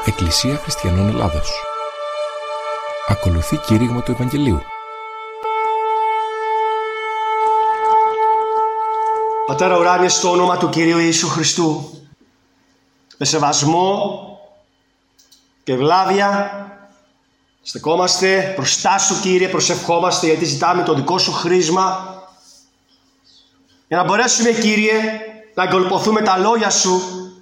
Εκκλησία Χριστιανών Ελλάδος. Ακολουθεί κήρυγμα του Ευαγγελίου. Πατέρα ουράνιε, στο όνομα του Κυρίου Ιησού Χριστού, με σεβασμό και ευλάβεια στεκόμαστε μπροστά σου, Κύριε, προσευχόμαστε γιατί ζητάμε το δικό σου χρήσμα για να μπορέσουμε, Κύριε, να εγκολποθούμε τα λόγια σου,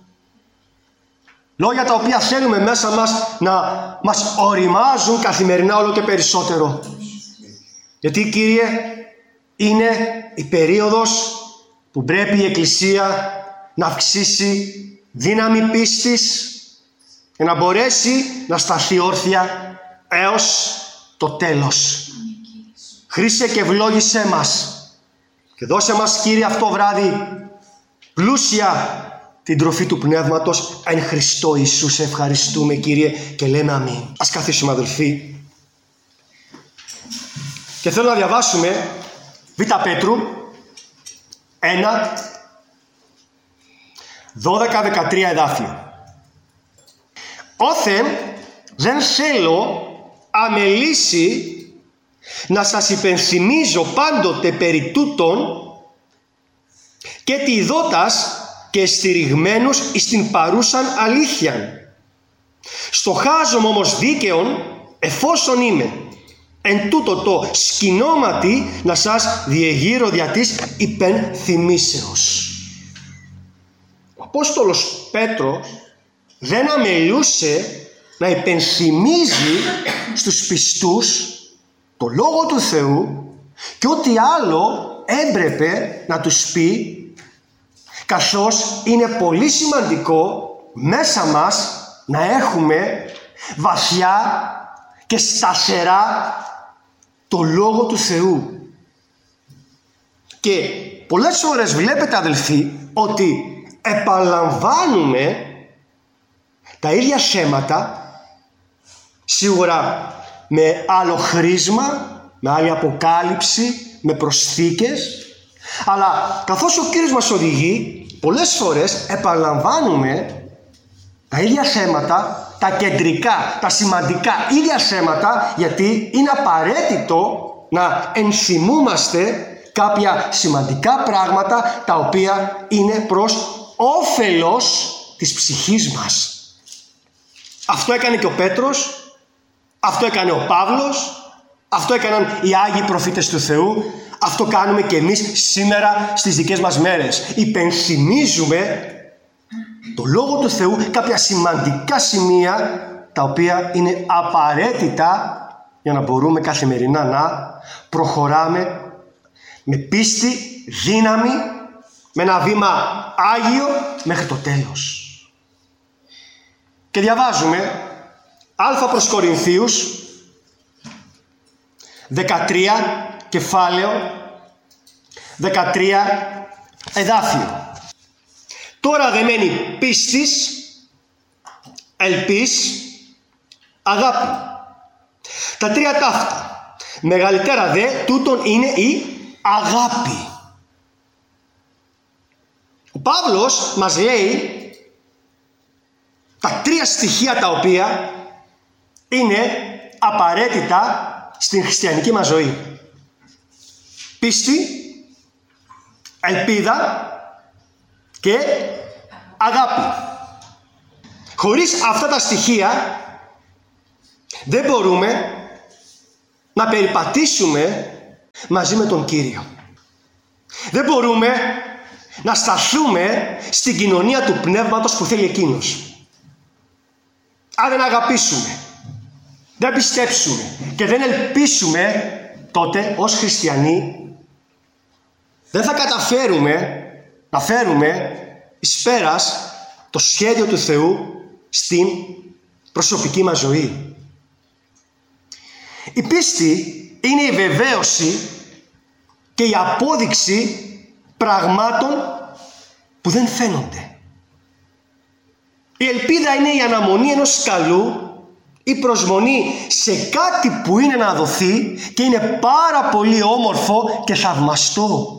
λόγια τα οποία θέλουμε μέσα μας να μας οριμάζουν καθημερινά όλο και περισσότερο. Γιατί, Κύριε, είναι η περίοδος που πρέπει η Εκκλησία να αυξήσει δύναμη πίστης και να μπορέσει να σταθεί όρθια έως το τέλος. Χρήσε και ευλόγησέ μας και δώσε μας, Κύριε, αυτό βράδυ πλούσια την τροφή του Πνεύματος εν Χριστώ Ιησού. Σε ευχαριστούμε, Κύριε, και λέμε αμήν. Ας καθίσουμε, αδελφοί, και θέλω να διαβάσουμε Β' Πέτρου 1, 12-13 εδάφιο. Όθεν δεν θέλω αμελήσει να σας υπενθυμίζω πάντοτε περί τούτων και τη δότας και στηριγμένους εις την παρούσαν αλήθειαν. Στοχάζομαι όμως δίκαιον εφόσον είμαι εν τούτο το σκηνώματι να σας διεγείρω δια της υπενθυμίσεως. Ο Απόστολος Πέτρος δεν αμελούσε να υπενθυμίζει στους πιστούς το Λόγο του Θεού και ό,τι άλλο έμπρεπε να τους πει, καθώς είναι πολύ σημαντικό μέσα μας να έχουμε βαθιά και σταθερά το Λόγο του Θεού. Και πολλές φορές βλέπετε, αδελφοί, ότι επαναλαμβάνουμε τα ίδια θέματα, σίγουρα με άλλο χρήσμα, με άλλη αποκάλυψη, με προσθήκες, αλλά καθώς ο Κύριος μας οδηγεί, πολλές φορές επαναλαμβάνουμε τα ίδια θέματα, τα κεντρικά, τα σημαντικά ίδια θέματα, γιατί είναι απαραίτητο να ενθυμούμαστε κάποια σημαντικά πράγματα τα οποία είναι προς όφελος της ψυχής μας. Αυτό έκανε και ο Πέτρος, αυτό έκανε ο Παύλος, αυτό έκαναν οι Άγιοι προφήτες του Θεού, αυτό κάνουμε και εμείς σήμερα στις δικές μας μέρες. Υπενθυμίζουμε το Λόγο του Θεού, κάποια σημαντικά σημεία τα οποία είναι απαραίτητα για να μπορούμε καθημερινά να προχωράμε με πίστη, δύναμη, με ένα βήμα άγιο μέχρι το τέλος. Και διαβάζουμε Α προς Κορινθίους 13 κεφάλαιο 13 εδάφιο. Τώρα δε μένει πίστης, ελπίς, αγάπη. Τα τρία ταύτα. Μεγαλύτερα δε τούτον είναι η αγάπη. Ο Παύλος μας λέει τα τρία στοιχεία τα οποία είναι απαραίτητα στην χριστιανική μας ζωή. Πίστη, ελπίδα και αγάπη. Χωρίς αυτά τα στοιχεία δεν μπορούμε να περιπατήσουμε μαζί με τον Κύριο. Δεν μπορούμε να σταθούμε στην κοινωνία του Πνεύματος που θέλει Εκείνος. Αν δεν αγαπήσουμε, δεν πιστέψουμε και δεν ελπίσουμε, τότε ως χριστιανοί δεν θα καταφέρουμε να φέρουμε εις πέρας το σχέδιο του Θεού στην προσωπική μας ζωή. Η πίστη είναι η βεβαίωση και η απόδειξη πραγμάτων που δεν φαίνονται. Η ελπίδα είναι η αναμονή ενός καλού, η προσμονή σε κάτι που είναι να δοθεί και είναι πάρα πολύ όμορφο και θαυμαστό.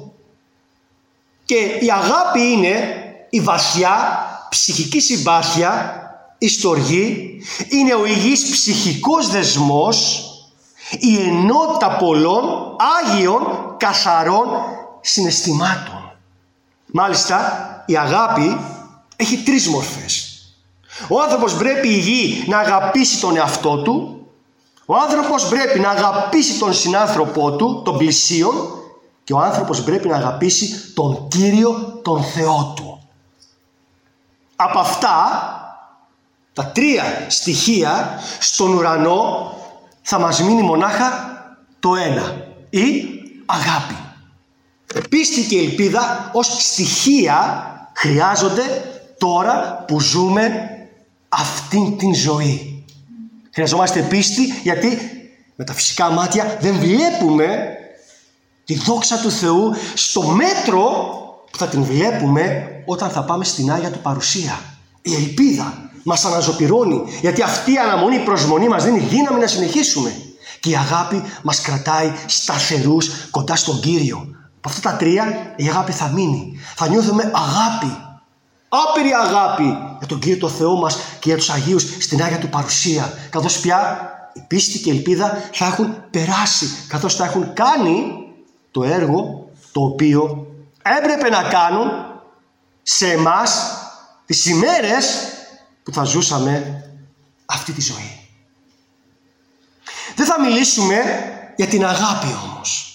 Και η αγάπη είναι η βαθιά ψυχική συμπάθεια η στοργή είναι ο υγιής ψυχικός δεσμός, η ενότητα πολλών άγιων καθαρών συναισθημάτων. Μάλιστα, η αγάπη έχει 3 μορφές. Ο άνθρωπος πρέπει η γη να αγαπήσει τον εαυτό του, ο άνθρωπος πρέπει να αγαπήσει τον συνάνθρωπό του, τον πλησίον, και ο άνθρωπος πρέπει να αγαπήσει τον Κύριο, τον Θεό του. Από αυτά τα 3 στοιχεία στον ουρανό θα μας μείνει μονάχα το ένα, η αγάπη. Πίστη και ελπίδα ως στοιχεία χρειάζονται τώρα που ζούμε αυτήν την ζωή. Χρειαζόμαστε πίστη γιατί με τα φυσικά μάτια δεν βλέπουμε τη δόξα του Θεού στο μέτρο που θα την βλέπουμε όταν θα πάμε στην Άγια Του παρουσία. Η ελπίδα μας αναζωπυρώνει, γιατί αυτή η αναμονή, η προσμονή μας δίνει δύναμη να συνεχίσουμε. Και η αγάπη μας κρατάει σταθερούς κοντά στον Κύριο. Από αυτά τα 3 η αγάπη θα μείνει. Θα νιώθουμε αγάπη, άπειρη αγάπη για τον Κύριο τον Θεό μας και για τους Αγίους στην Άγια Του παρουσία. Καθώς πια η πίστη και η ελπίδα θα έχουν περάσει, καθώς θα έχουν κάνει το έργο το οποίο έπρεπε να κάνουν σε εμάς τις ημέρες που θα ζούσαμε αυτή τη ζωή. Δεν θα μιλήσουμε για την αγάπη όμως.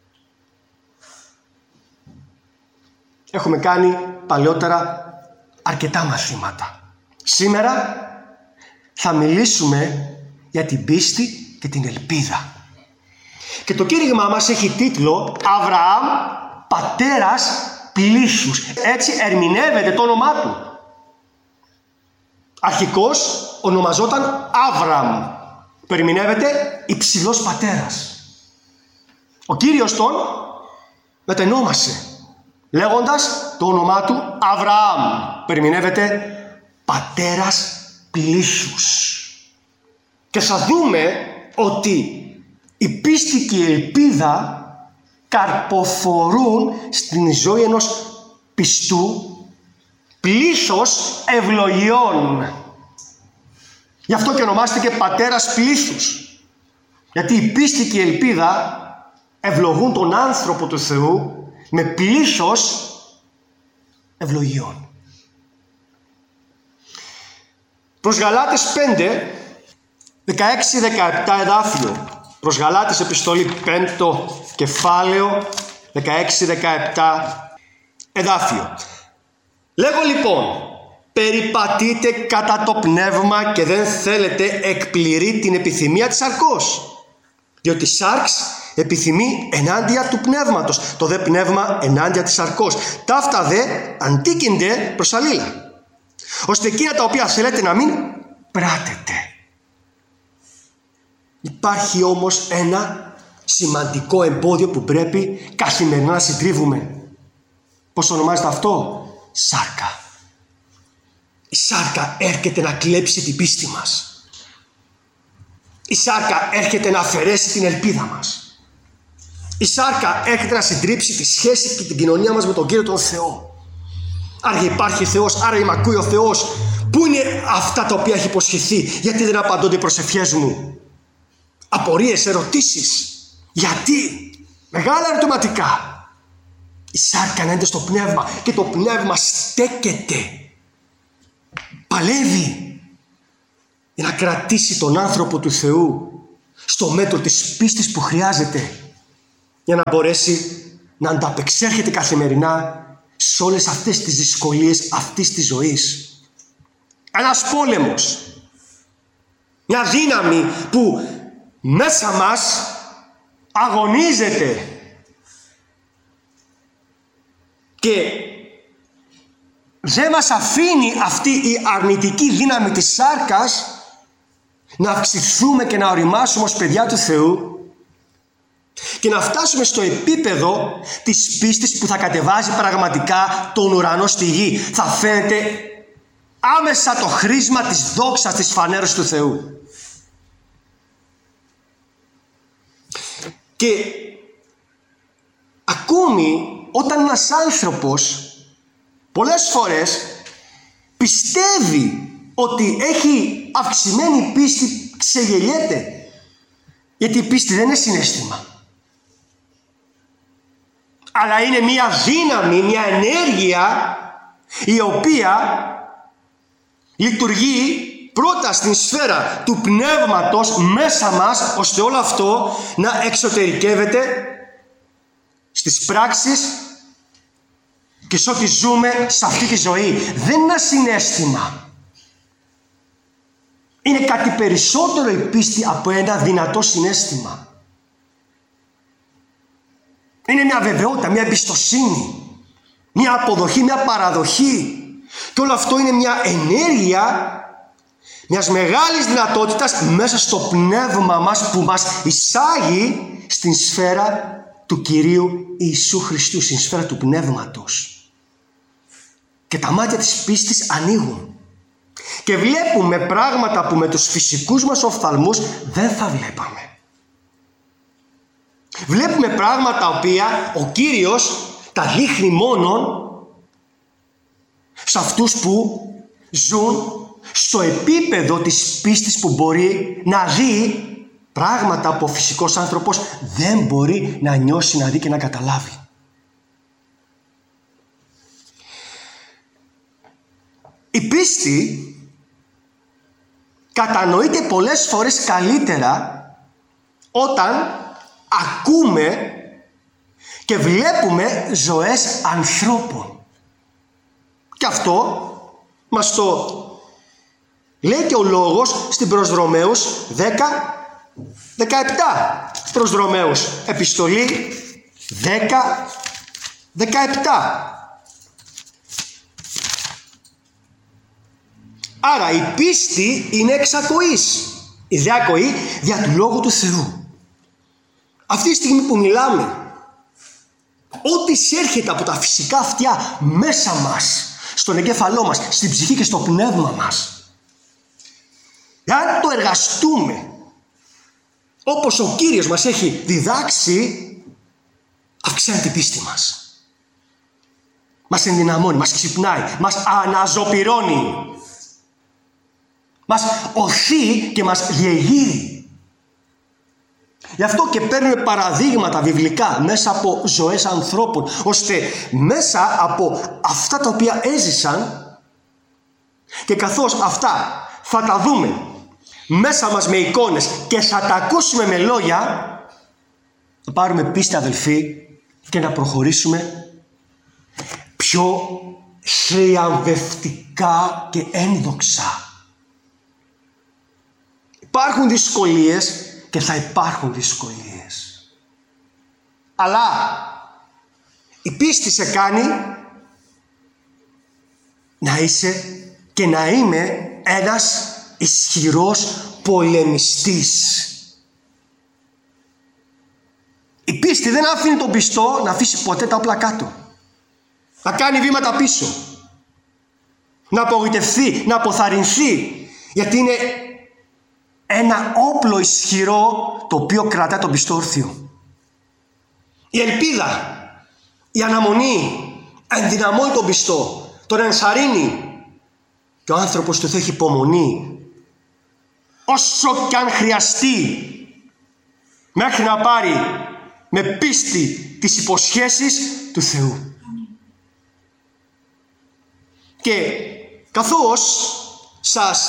Έχουμε κάνει παλαιότερα αρκετά μαθήματα. Σήμερα θα μιλήσουμε για την πίστη και την ελπίδα. Και το κήρυγμά μας έχει τίτλο «Αβραάμ, πατέρας πλήθους». Έτσι ερμηνεύεται το όνομά του. Αρχικώς ονομαζόταν Άβραμ, που ερμηνεύεται υψηλός πατέρας. Ο Κύριος τον μετενόμασε, λέγοντας το όνομά του Αβραάμ, που ερμηνεύεται πατέρας πλήθους. Και θα δούμε ότι η πίστη και η ελπίδα καρποφορούν στην ζωή ενός πιστού πλήθος ευλογιών. Γι' αυτό και ονομάστηκε πατέρας πλήθους. Γιατί η πίστη και η ελπίδα ευλογούν τον άνθρωπο του Θεού με πλήθος ευλογιών. Προς Γαλάτες 5, 16-17 εδάφιο. Προς Γαλάτες επιστολή 5 κεφάλαιο 16-17 εδάφιο. Λέγω λοιπόν, περιπατείτε κατά το πνεύμα και δεν θέλετε εκπληρεί την επιθυμία της σαρκός. Διότι η σάρξ επιθυμεί ενάντια του πνεύματος, το δε πνεύμα ενάντια της σαρκός. Ταύτα δε αντίκυνται προς αλλήλα, ώστε εκείνα τα οποία θέλετε να μην πράτετε. Υπάρχει όμως ένα σημαντικό εμπόδιο που πρέπει καθημερινά να συντρίβουμε. Πώς ονομάζεται αυτό? Σάρκα. Η σάρκα έρχεται να κλέψει την πίστη μας. Η σάρκα έρχεται να αφαιρέσει την ελπίδα μας. Η σάρκα έρχεται να συντρίψει τη σχέση και την κοινωνία μας με τον Κύριο τον Θεό. Άρα υπάρχει Θεός, άρα μ' ακούει ο Θεός. Πού είναι αυτά τα οποία έχει υποσχεθεί? Γιατί δεν απαντώνται οι προσευχές μου? Απορίες, ερωτήσεις. Γιατί? Μεγάλα ερωτηματικά. Η σάρκα είναι στο πνεύμα και το πνεύμα στέκεται. Παλεύει για να κρατήσει τον άνθρωπο του Θεού στο μέτρο της πίστης που χρειάζεται για να μπορέσει να ανταπεξέρχεται καθημερινά σε όλες αυτές τις δυσκολίες αυτής της ζωής. Ένας πόλεμος, μια δύναμη που μέσα μας αγωνίζεται και δεν μας αφήνει αυτή η αρνητική δύναμη της σάρκας να αυξηθούμε και να οριμάσουμε ως παιδιά του Θεού και να φτάσουμε στο επίπεδο της πίστης που θα κατεβάζει πραγματικά τον ουρανό στη γη. Θα φαίνεται άμεσα το χρήσμα της δόξας της φανέρωσης του Θεού. Και ακόμη όταν ένας άνθρωπος πολλές φορές πιστεύει ότι έχει αυξημένη πίστη ξεγελιέται. Γιατί η πίστη δεν είναι συναίσθημα. Αλλά είναι μια δύναμη, μια ενέργεια η οποία λειτουργεί πρώτα στην σφαίρα του πνεύματος μέσα μας, ώστε όλο αυτό να εξωτερικεύεται στις πράξεις και σε ό,τι ζούμε σε αυτή τη ζωή. Δεν είναι ένα συναίσθημα. Είναι κάτι περισσότερο η πίστη από ένα δυνατό συναίσθημα. Είναι μια βεβαιότητα, μια εμπιστοσύνη, μια αποδοχή, μια παραδοχή. Και όλο αυτό είναι μια ενέργεια μιας μεγάλης δυνατότητας μέσα στο πνεύμα μας που μας εισάγει στην σφαίρα του Κυρίου Ιησού Χριστού, στην σφαίρα του πνεύματος. Και τα μάτια της πίστης ανοίγουν. Και βλέπουμε πράγματα που με τους φυσικούς μας οφθαλμούς δεν θα βλέπαμε. Βλέπουμε πράγματα τα οποία ο Κύριος τα δείχνει μόνο σε αυτούς που ζουν στο επίπεδο της πίστης, που μπορεί να δει πράγματα που ο φυσικός άνθρωπος δεν μπορεί να νιώσει, να δει και να καταλάβει. Η πίστη κατανοείται πολλές φορές καλύτερα όταν ακούμε και βλέπουμε ζωές ανθρώπων. Και αυτό μας το λέει και ο λόγος στην προς Ρωμαίους 10:17. Προς Ρωμαίους επιστολή 10:17. Άρα η πίστη είναι εξ ακοής, η δε ακοή δια του Λόγου του Θεού. Αυτή τη στιγμή που μιλάμε, ό,τι εισέρχεται από τα φυσικά αυτιά μέσα μας, στον εγκέφαλό μας, στην ψυχή και στο πνεύμα μας, εάν το εργαστούμε όπως ο Κύριος μας έχει διδάξει, αυξάνει την πίστη μας. Μας ενδυναμώνει, μας ξυπνάει, μας αναζωπυρώνει. Μας οθεί και μας διεγείρει. Γι' αυτό και παίρνουμε παραδείγματα βιβλικά μέσα από ζωές ανθρώπων, ώστε μέσα από αυτά τα οποία έζησαν, και καθώς αυτά θα τα δούμε μέσα μας με εικόνες και θα τα ακούσουμε με λόγια, θα πάρουμε πίστη, αδελφοί, και να προχωρήσουμε πιο θριαμβευτικά και ένδοξα. Υπάρχουν δυσκολίες και θα υπάρχουν δυσκολίες. Αλλά η πίστη σε κάνει να είσαι και να είμαι ένας ισχυρός πολεμιστής. Η πίστη δεν αφήνει τον πιστό να αφήσει ποτέ τα όπλα κάτω. Να κάνει βήματα πίσω. Να απογοητευτεί, να αποθαρρυνθεί. Γιατί είναι ένα όπλο ισχυρό το οποίο κρατά τον πιστό όρθιο. Η ελπίδα, η αναμονή ενδυναμώνει τον πιστό, τον ενθαρρύνει, και ο άνθρωπος του θα έχει υπομονή όσο κι αν χρειαστεί, μέχρι να πάρει με πίστη τις υποσχέσεις του Θεού. Και καθώς σας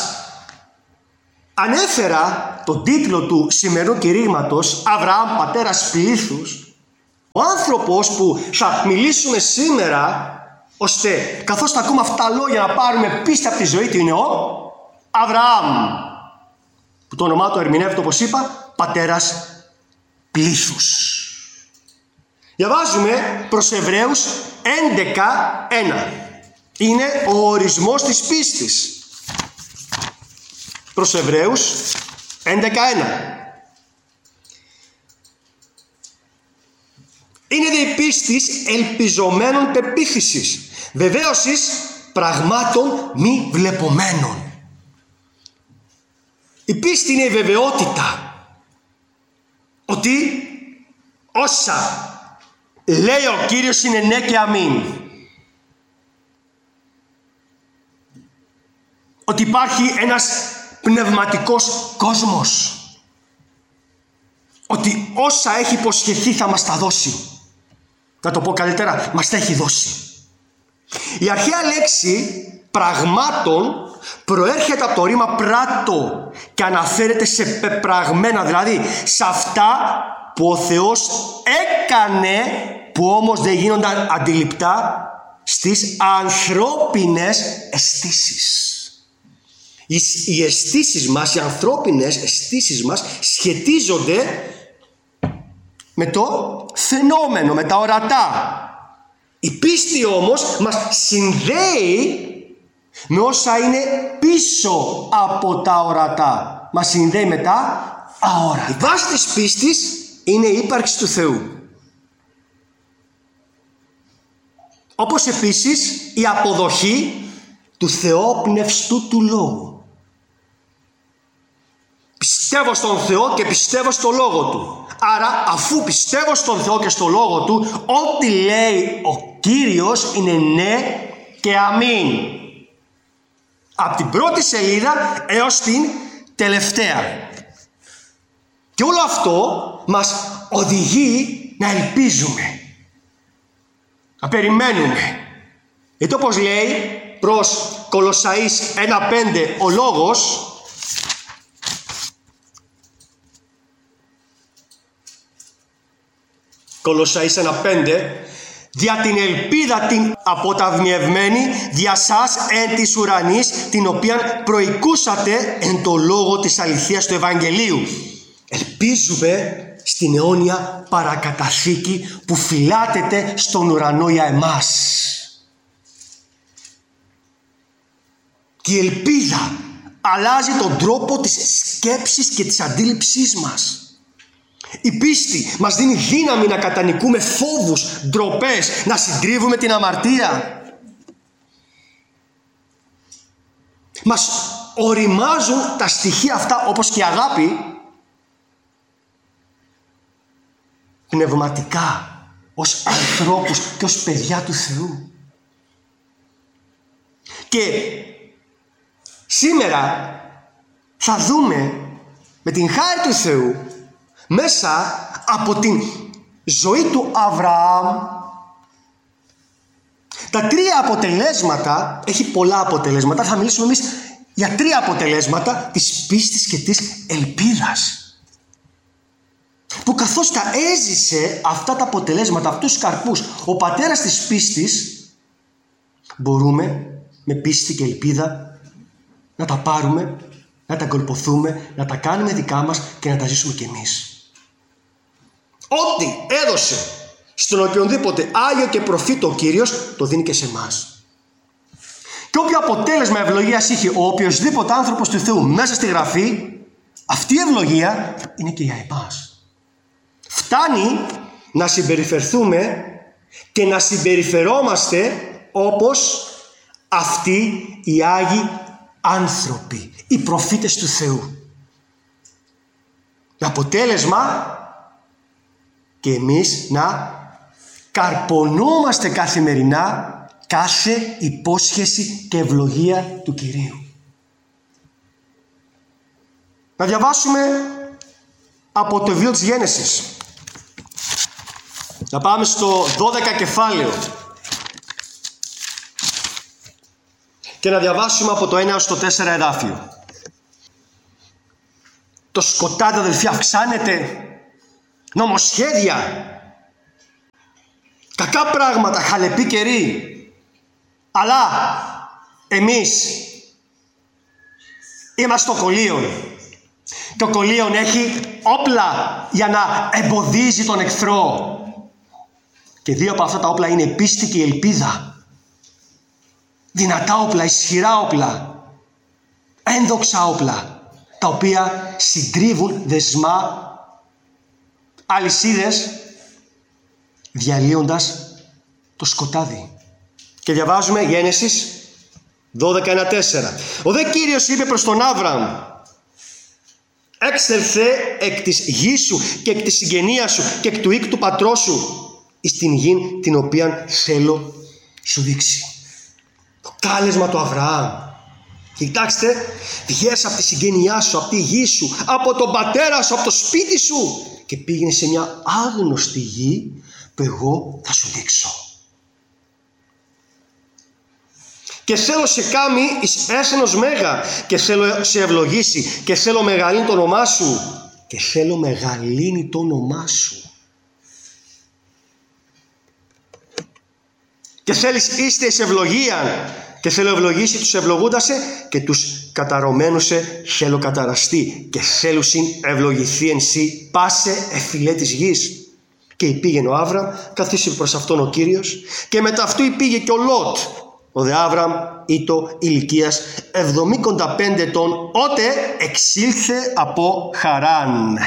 ανέφερα τον τίτλο του σημερινού κηρύγματος, Αβραάμ πατέρας πλήθους, ο άνθρωπος που θα μιλήσουμε σήμερα, ώστε καθώς θα ακούμε αυτά τα λόγια να πάρουμε πίστη από τη ζωή του, είναι ο Αβραάμ, που το όνομά του ερμηνεύεται, όπως είπα, πατέρας πλήθους. Διαβάζουμε προς Εβραίους 11:1. Είναι ο ορισμός της πίστης. Προς Εβραίους 11:1. Είναι δε η πίστης ελπιζομένων πεποίθησης, βεβαίωσης πραγμάτων μη βλεπομένων. Η πίστη είναι η βεβαιότητα ότι όσα λέει ο Κύριος είναι ναι και αμήν. ότι υπάρχει ένας πνευματικός κόσμος. Ότι όσα έχει υποσχεθεί θα μας τα δώσει. Να το πω καλύτερα, μας τα έχει δώσει. Η αρχαία λέξη πραγμάτων προέρχεται από το ρήμα πράτο και αναφέρεται σε πεπραγμένα, δηλαδή σε αυτά που ο Θεός έκανε, που όμως δεν γίνονταν αντιληπτά στις ανθρώπινες αισθήσεις. Οι αισθήσεις μας, οι ανθρώπινες αισθήσεις μας σχετίζονται με το φαινόμενο, με τα ορατά. Η πίστη όμως μας συνδέει με όσα είναι πίσω από τα ορατά. Μας συνδέει με τα αόρατα. Η βάση της πίστης είναι η ύπαρξη του Θεού. Όπως επίσης η αποδοχή του θεόπνευστου του Λόγου. Πιστεύω στον Θεό και πιστεύω στο Λόγο Του. Άρα αφού πιστεύω στον Θεό και στο Λόγο Του, ό,τι λέει ο Κύριος είναι ναι και αμήν. Από την πρώτη σελίδα έως την τελευταία. Και όλο αυτό μας οδηγεί να ελπίζουμε. Να περιμένουμε. Γιατί όπως λέει προς Κολοσσαείς 1:5 ο Λόγος, Κολοσσαείς 1:5, δια την ελπίδα την αποταμιευμένη δια σας εν της ουρανής, την οποία προοικούσατε εν το λόγο της αληθείας του Ευαγγελίου. Ελπίζουμε στην αιώνια παρακαταθήκη που φυλάτεται στον ουρανό για εμάς. Και η ελπίδα αλλάζει τον τρόπο της σκέψης και της αντίληψής μας. Η πίστη μας δίνει δύναμη να κατανικούμε φόβους, ντροπές, να συντρίβουμε την αμαρτία. Μας οριμάζουν τα στοιχεία αυτά, όπως και η αγάπη, πνευματικά, ως ανθρώπους και ως παιδιά του Θεού. Και σήμερα θα δούμε με την χάρη του Θεού, μέσα από την ζωή του Αβραάμ, τα τρία αποτελέσματα, έχει πολλά αποτελέσματα, θα μιλήσουμε εμείς για τρία αποτελέσματα της πίστης και της ελπίδας. Που καθώς τα έζησε αυτά τα αποτελέσματα, αυτούς τους καρπούς, ο πατέρας της πίστης, μπορούμε με πίστη και ελπίδα να τα πάρουμε, να τα κορποθούμε, να τα κάνουμε δικά μας και να τα ζήσουμε κι εμείς. Ό,τι έδωσε στον οποιονδήποτε Άγιο και προφήτο ο Κύριος, το δίνει και σε εμάς. Και όποιο αποτέλεσμα ευλογίας είχε ο οποιοσδήποτε άνθρωπος του Θεού μέσα στη Γραφή, αυτή η ευλογία είναι και για εμάς. Φτάνει να συμπεριφερθούμε και να συμπεριφερόμαστε όπως αυτοί οι Άγιοι άνθρωποι, οι προφήτες του Θεού. Με αποτέλεσμα και εμείς να καρπονόμαστε καθημερινά κάθε υπόσχεση και ευλογία του Κυρίου. Να διαβάσουμε από το βιβλίο της Γένεσης. Να πάμε στο 12 κεφάλαιο και να διαβάσουμε από το 1 έως το 4 εδάφιο. Το σκοτάδι, αδελφοί, αυξάνεται. Νομοσχέδια, κακά πράγματα, χαλεπή καιρή. Αλλά εμείς είμαστε το κολλίον. Και ο κολλίον έχει όπλα για να εμποδίζει τον εχθρό. Και δύο από αυτά τα όπλα είναι η πίστη και η ελπίδα. Δυνατά όπλα, ισχυρά όπλα, ένδοξα όπλα, τα οποία συντρίβουν δεσμά, αλυσίδες, διαλύοντας το σκοτάδι. Και διαβάζουμε Γένεσης 12:1-4. Ο δε Κύριος είπε προς τον Άβραμ: έξελθε εκ της γης σου και εκ της συγγενείας σου και εκ του οίκου του πατρός σου εις την γη την οποία θέλω σου δείξει. Το κάλεσμα του Αβραάμ. Κοιτάξτε, βγες από τη συγγένειά σου, από τη γη σου, από τον πατέρα σου, από το σπίτι σου και πήγαινε σε μια άγνωστη γη που εγώ θα σου δείξω. Και θέλω σε κάμει εις έσενος μέγα και θέλω σε ευλογήσει και θέλω μεγαλύνει το όνομά σου και θέλω μεγαλύνει το όνομά σου. Και θέλεις είστε εις ευλογίαν και θέλω ευλογήσει τους ευλογούντασε και τους καταρωμένουσε θέλω καταραστεί και θέλουσιν ευλογηθεί εν σύ πάσε εφηλέ της γης. Και υπήγαινε ο Άβραμ, καθίσε προς αυτόν ο Κύριος και μετά αυτού υπήγε και ο Λότ. Ο δε Άβραμ ήτο ηλικίας 75 ετών ότε εξήλθε από Χαράν.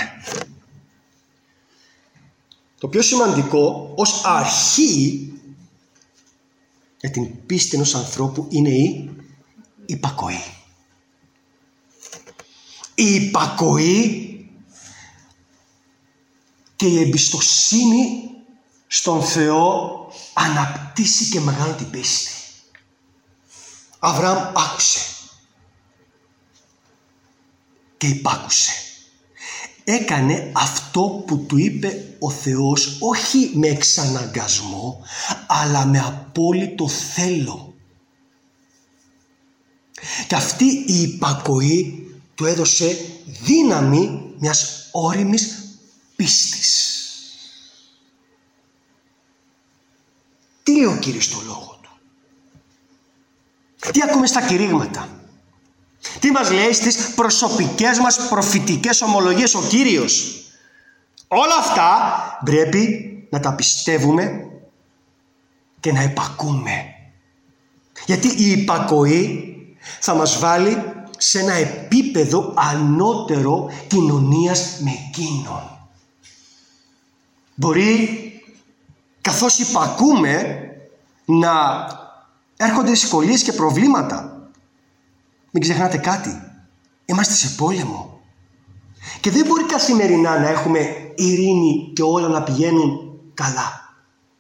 Το πιο σημαντικό ως αρχή για την πίστη ενός ανθρώπου είναι η υπακοή. Η υπακοή και η εμπιστοσύνη στον Θεό αναπτύσσει και μεγάλη την πίστη. Αβραάμ άκουσε και υπάκουσε. Έκανε αυτό που του είπε ο Θεός, όχι με εξαναγκασμό, αλλά με απόλυτο θέλω. Και αυτή η υπακοή του έδωσε δύναμη μιας ώριμης πίστης. Τι λέει ο Κύριος στο λόγο του? Τι ακούμε στα κηρύγματα? Τι μας λέει στις προσωπικές μας προφητικές ομολογίες ο Κύριος? Όλα αυτά πρέπει να τα πιστεύουμε και να υπακούμε. Γιατί η υπακοή θα μας βάλει σε ένα επίπεδο ανώτερο κοινωνίας με εκείνον. Μπορεί καθώς υπακούμε να έρχονται δυσκολίες και προβλήματα. Μην ξεχνάτε κάτι. Είμαστε σε πόλεμο. Και δεν μπορεί καθημερινά να έχουμε ειρήνη και όλα να πηγαίνουν καλά.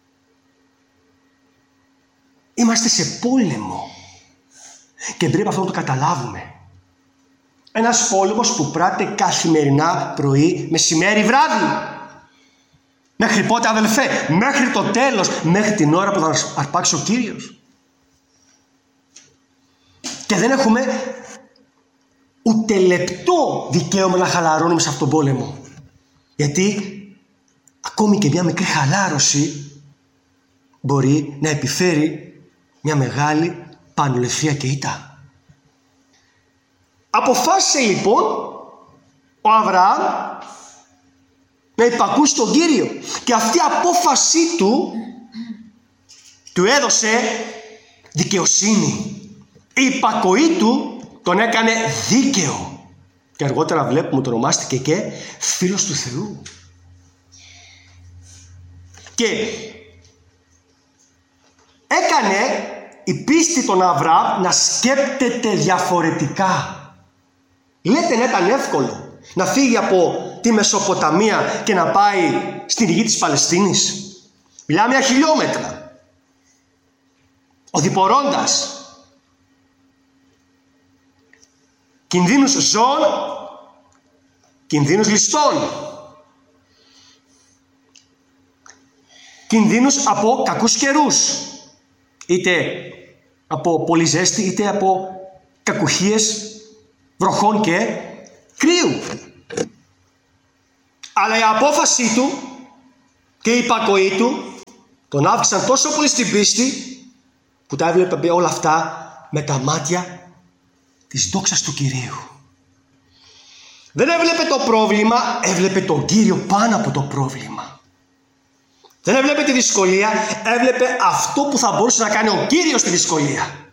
Είμαστε σε πόλεμο. Και πρέπει αυτό να το καταλάβουμε. Ένας πόλεμος που πράττει καθημερινά πρωί, μεσημέρι, βράδυ. Μέχρι πότε, αδελφέ? Μέχρι το τέλος. Μέχρι την ώρα που θα αρπάξει ο Κύριος. Και δεν έχουμε ούτε λεπτό δικαίωμα να χαλαρώνουμε σε αυτόν τον πόλεμο. Γιατί ακόμη και μια μικρή χαλάρωση μπορεί να επιφέρει μια μεγάλη πανολευθεία και ήττα. Αποφάσισε λοιπόν ο Αβραάμ να υπακούσει τον Κύριο. Και αυτή η απόφασή του έδωσε δικαιοσύνη. Η υπακοή του τον έκανε δίκαιο. Και αργότερα βλέπουμε το ονομάστηκε και φίλος του Θεού. Και έκανε η πίστη των Αβραάμ να σκέπτεται διαφορετικά. Λέτε να ήταν εύκολο να φύγει από τη Μεσοποταμία και να πάει στην γη της Παλαιστίνης? Μιλάμε για χιλιόμετρα. Οδηπορώντας κινδύνους ζώων, κινδύνους ληστών, κινδύνους από κακούς καιρούς, είτε από πολύ ζέστη, είτε από κακουχίες βροχών και κρύου. Αλλά η απόφασή του και η υπακοή του τον αύξησαν τόσο πολύ στην πίστη που τα έβλεπε όλα αυτά με τα μάτια της δόξας του Κυρίου. Δεν έβλεπε το πρόβλημα, έβλεπε τον Κύριο πάνω από το πρόβλημα. Δεν έβλεπε τη δυσκολία, έβλεπε αυτό που θα μπορούσε να κάνει ο Κύριος στη δυσκολία.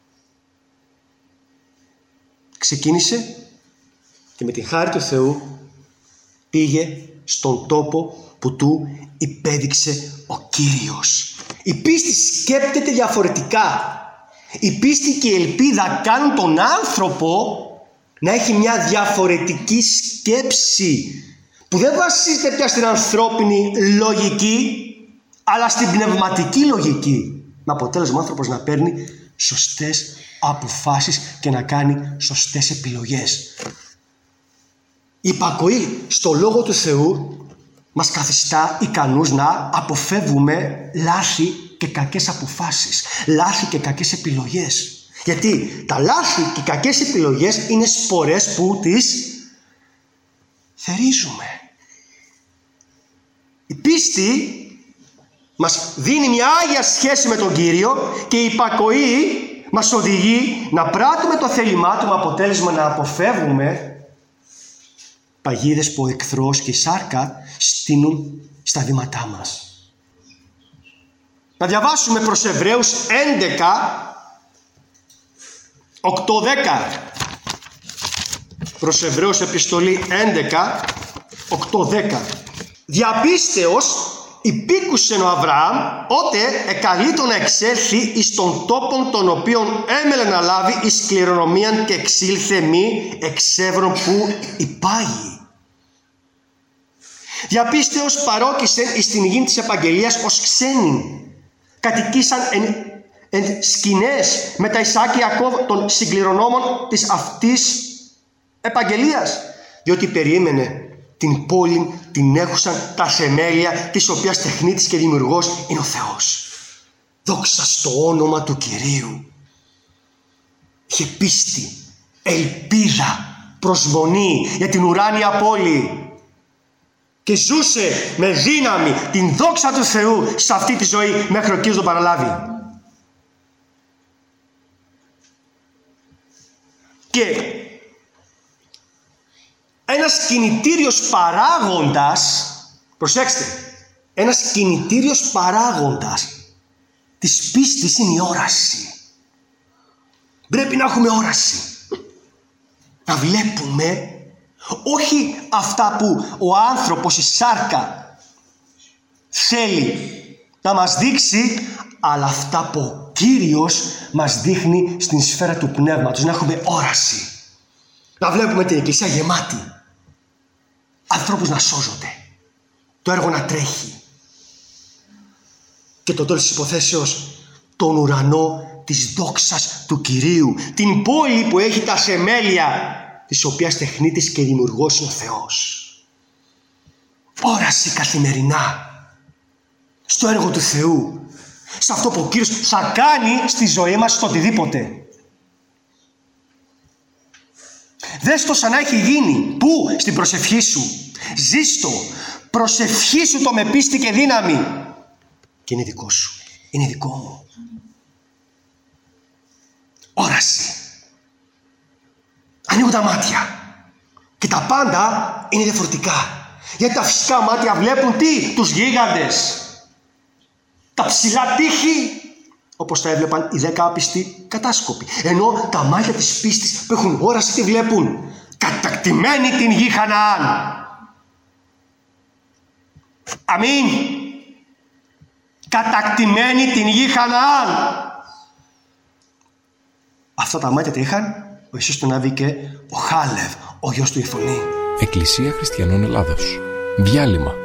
Ξεκίνησε και με τη χάρη του Θεού πήγε στον τόπο που του υπέδειξε ο Κύριος. Η πίστη σκέπτεται διαφορετικά. Η πίστη και η ελπίδα κάνουν τον άνθρωπο να έχει μια διαφορετική σκέψη που δεν βασίζεται πια στην ανθρώπινη λογική, αλλά στην πνευματική λογική. Με αποτέλεσμα ο άνθρωπος να παίρνει σωστές αποφάσεις και να κάνει σωστές επιλογές. Η υπακοή στο Λόγο του Θεού μας καθιστά ικανούς να αποφεύγουμε λάθη και κακές αποφάσεις, λάθη και κακές επιλογές. Γιατί τα λάθη και οι κακές επιλογές είναι σπορές που τις θερίζουμε. Η πίστη μας δίνει μια άγια σχέση με τον Κύριο και η υπακοή μας οδηγεί να πράττουμε το θέλημά Του με αποτέλεσμα να αποφεύγουμε παγίδες που ο εχθρός και η σάρκα στείνουν στα βήματά μας. Να διαβάσουμε προς Εβραίους 11, 8-10. Προς Εβραίους επιστολή 11, 8-10. Διαπίστεως υπήκουσεν ο Αβραάμ, ότε εκαλείτο να εξέλθει εις τον τόπον τον οποίον έμελε να λάβει εις κληρονομίαν και εξήλθε μη εξεύρων που υπάγει. Διαπίστεως παρόκησεν εις την γη της επαγγελίας ως ξένοι. Κατοικήσαν εν σκηνές με τα Ισάκ Ιακώβ των συγκληρονόμων της αυτής επαγγελίας, διότι περίμενε την πόλη την έχουσαν τα θεμέλια, της οποίας τεχνίτης και δημιουργός είναι ο Θεός. Δόξα στο όνομα του Κυρίου. Είχε πίστη, ελπίδα, προσμονή για την ουράνια πόλη και ζούσε με δύναμη την δόξα του Θεού σε αυτή τη ζωή μέχρι ο Κύριος τον παραλάβει. Και ένας κινητήριος παράγοντας, προσέξτε, ένας κινητήριος παράγοντας της πίστης είναι η όραση. Πρέπει να έχουμε όραση. Να βλέπουμε όχι αυτά που ο άνθρωπος, η σάρκα, θέλει να μας δείξει, αλλά αυτά που ο Κύριος μας δείχνει στην σφαίρα του πνεύματος. Να έχουμε όραση. Να βλέπουμε την εκκλησία γεμάτη. Ανθρώπους να σώζονται. Το έργο να τρέχει. Και το τέλος της υποθέσεως, τον ουρανό της δόξας του Κυρίου. Την πόλη που έχει τα θεμέλια, της οποίας τεχνίτης και δημιουργός είναι ο Θεός. Όραση καθημερινά στο έργο του Θεού, σε αυτό που ο Κύριος θα κάνει στη ζωή μας, στο οτιδήποτε. Δες το σαν να έχει γίνει. Πού? Στην προσευχή σου. Ζήστο. Προσευχήσου το με πίστη και δύναμη. Και είναι δικό σου. Είναι δικό μου. Όραση. Ανοίγουν τα μάτια. Και τα πάντα είναι διαφορετικά. Γιατί τα φυσικά μάτια βλέπουν τι? Τους γίγαντες. Τα ψηλά τείχη. Όπως τα έβλεπαν οι 10 άπιστοι κατάσκοποι. Ενώ τα μάτια της πίστης που έχουν όραση τι βλέπουν? Κατακτημένη την γη Χαναάν. Αμήν. Κατακτημένη την γη Χαναάν. Αυτά τα μάτια τα είχαν ο Ιησούς τον Άβη και ο Χάλευ, ο γιος του Ιφωνή. Εκκλησία Χριστιανών Ελλάδος. Διάλειμμα.